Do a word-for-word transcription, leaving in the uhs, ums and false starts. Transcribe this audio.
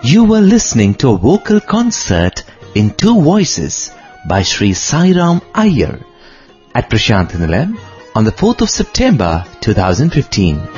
You were listening to a vocal concert in two voices by Sri Sairam Iyer at Prashant Nilayam on the fourth of September two thousand fifteen.